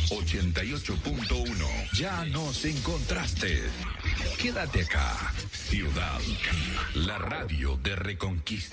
88.1. Ya nos encontraste. Quédate acá. Ciudad, la radio de Reconquista.